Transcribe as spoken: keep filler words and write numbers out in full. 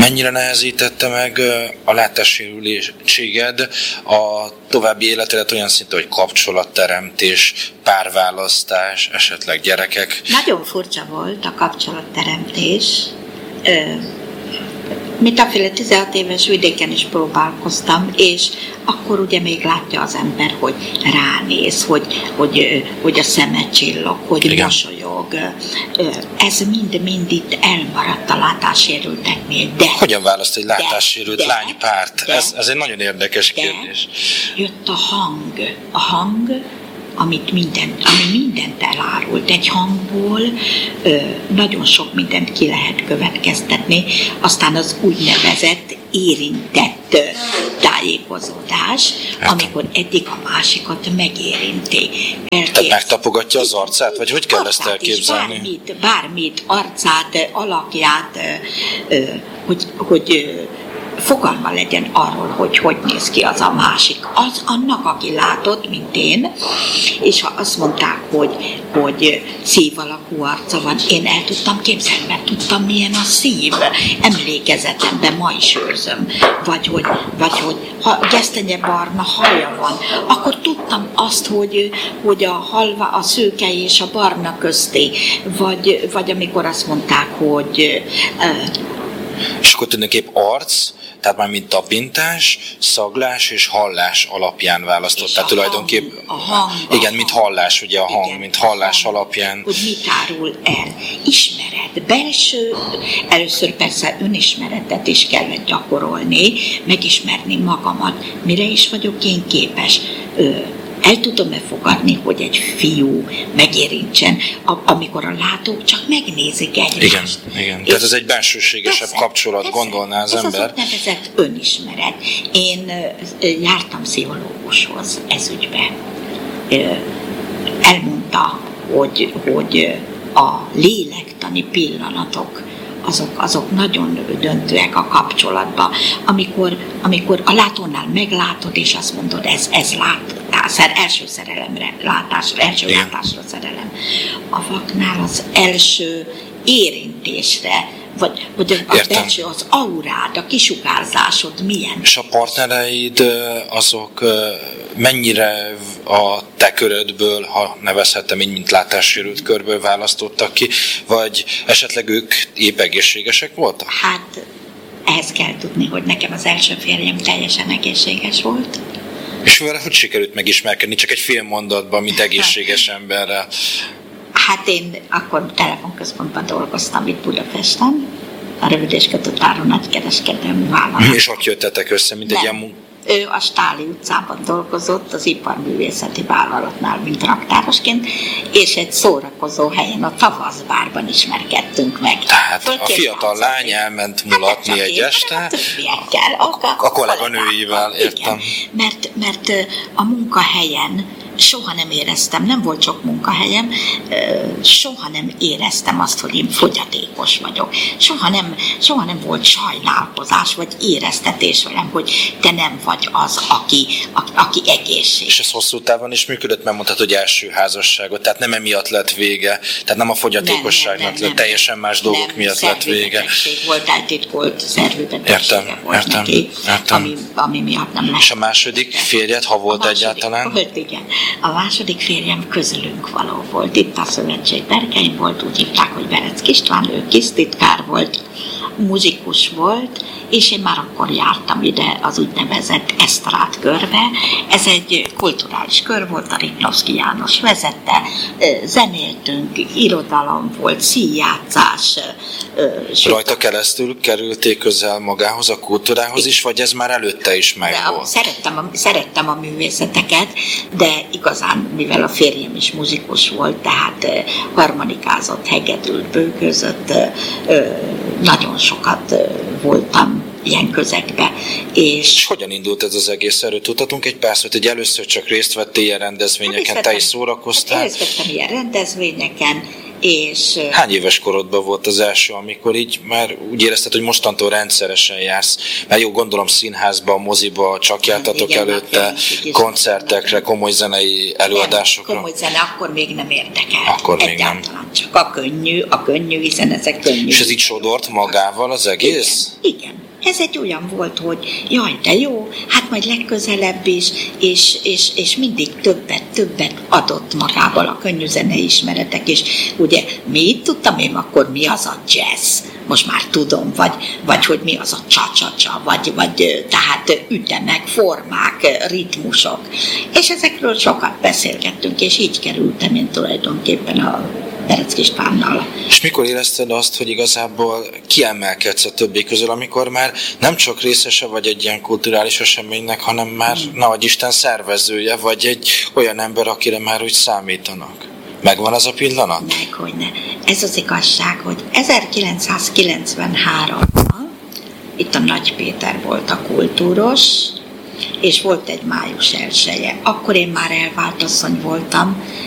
mennyire nehezítette meg a látássérültséged a további életedet olyan szinten, hogy kapcsolatteremtés, párválasztás, esetleg gyerekek? Nagyon furcsa volt a kapcsolatteremtés. Mindenféle tizenhat éves vidéken is próbálkoztam, és akkor ugye még látja az ember, hogy ránéz, hogy, hogy, hogy a szeme csillog, hogy igen, mosolyog. Ez mind-mind itt elmaradt a látássérülteknél. De, hogyan választ egy látássérült lánypárt? De, ez, ez egy nagyon érdekes de, kérdés. Jött a hang. A hang, amit mindent, ami mindent elárult. Egy hangból ö, nagyon sok mindent ki lehet következtetni. Aztán az úgynevezett érintett ö, tájékozódás, amikor eddig a másikat megérinti. Elképz... Tehát megtapogatja az arcát, vagy hogy kell ezt elképzelni? Bármit, bármit, arcát, alakját, ö, ö, hogy, hogy ö, fogalma legyen arról, hogy hogy néz ki az a másik. Az annak, aki látott, mint én, és ha azt mondták, hogy, hogy szív alakú arca van, én el tudtam képzelni, mert tudtam, milyen a szív. Emlékezetemben ma is őrzöm. Vagy hogy, vagy hogy ha gesztenyebarna haja van, akkor tudtam azt, hogy, hogy a halva, a szőke és a barna közté. Vagy, vagy amikor azt mondták, hogy... Uh, és akkor tulajdonképp arc, tehát már mint tapintás, szaglás és hallás alapján választott. Tehát tulajdonképp, a hang, igen, mint hallás, ugye a hang, igen, mint hallás hang, alapján. hogy mit árul el. Ismeret, belső, először persze önismeretet is kellett gyakorolni, megismerni magamat, mire is vagyok én képes. El tudom-e fogadni, hogy egy fiú megérintsen, amikor a látók csak megnézik egymást. Igen, igen. Tehát ez egy bensőségesebb persze, kapcsolat, persze, gondolná az ez ember. Ez az úgynevezett önismeret. Én jártam pszichológushoz ez ügyben. Elmondta, hogy, hogy a lélektani pillanatok Azok, azok nagyon döntőek a kapcsolatban. Amikor, amikor a látónál meglátod, és azt mondod, ez, ez látás, első szerelemre, látásra, első igen, látásra szerelem. A vaknál az első érintésre, vagy, vagy a belső, az aurád, a kisugárzásod milyen. És a partnereid azok mennyire a te körödből, ha nevezhetem így, mint látássérült körből választottak ki, vagy esetleg ők épp egészségesek voltak? Hát ehhez kell tudni, hogy nekem az első férjem teljesen egészséges volt. És vele hogy sikerült megismerkedni, csak egy fél mondatban, mint egészséges emberrel? Hát én akkor telefonközpontban dolgoztam itt Budapesten, a rövid és kötött áru nagykereskedelmi vállalat. És ott jöttetek össze, mint Nem. egy ilyen mun- Ő a Stáli utcában dolgozott, az iparművészeti vállalatnál, mint raktárosként, és egy szórakozó helyen, a Tavaszbárban ismerkedtünk meg. Tehát a fiatal lány elment mulatni hát egy este, a többiekkel, a, a, a kolléganőivel, értem. Igen, mert, mert a munkahelyen soha nem éreztem, nem volt sok munkahelyem, soha nem éreztem azt, hogy én fogyatékos vagyok. Soha nem, soha nem volt sajnálkozás, vagy éreztetés velem, hogy te nem vagy az, aki, aki, aki egészséges. És ez hosszú távon is működött, mert mondtad, hogy első házasságot, tehát nem emiatt lett vége, tehát nem a fogyatékosságnak lett, teljesen más dolgok nem, miatt lett vége. Volt, eltitkolt szervűbetegsége értem, volt értem, neki, értem. Ami, ami miatt nem lett. És a második férjed, ha volt második, egyáltalán? Volt, igen. A második férjem közülünk való volt. Itt a szövetség berkein volt, úgy hívták, hogy Bereck István, ő kisztitkár volt, muzsikus volt, és én már akkor jártam ide az úgynevezett esztrád körbe. Ez egy kulturális kör volt, a Riknovszky János vezette, zenéltünk, irodalom volt, színjátszás. Rajta keresztül kerülték közel magához, a kultúrához is, vagy ez már előtte is megvolt? Szerettem a, szerettem a művészeteket, de igazán, mivel a férjem is muzsikus volt, tehát harmonikázott, hegedült, bőgözött, nagyon sokat voltam ilyen közegbe. És, és hogyan indult ez az egész? Erről tudhatunk egy pár szót, hogy először csak részt vettél ilyen rendezvényeken, te is szórakoztál? Részt vettem ilyen rendezvényeken, És hány éves korodban volt az első, amikor így már úgy érezted, hogy mostantól rendszeresen jársz? Mert jó, gondolom színházba, moziba, csak jártatok igen, előtte, koncertekre, komoly zenei előadásokra? Nem, komoly zene akkor még nem érdekelt. Akkor még nem. Csak a könnyű, a könnyű, hiszen ezek könnyű. És ez így sodort magával az egész? Igen, igen. Ez egy olyan volt, hogy jaj, de jó, hát majd legközelebb is, és, és, és mindig többet, többet adott magával a könnyű zenei ismeretek, és ugye mit tudtam én akkor, mi az a jazz? Most már tudom, vagy, vagy hogy mi az a csa-csa-csa, vagy, vagy tehát ütemek, formák, ritmusok. És ezekről sokat beszélgettünk, és így kerültem én tulajdonképpen a Perecki Istvánnal. És mikor érezted azt, hogy igazából kiemelkedsz a többi közül, amikor már nem csak részese vagy egy ilyen kulturális eseménynek, hanem már, hmm. nehogy Isten, szervezője, vagy egy olyan ember, akire már úgy számítanak? Megvan az a pillanat? Meg, hogy ne. Ez az igazság, hogy ezerkilencszázkilencvenháromban itt a Nagy Péter volt a kultúros, és volt egy május elseje. Akkor én már elvált asszony voltam,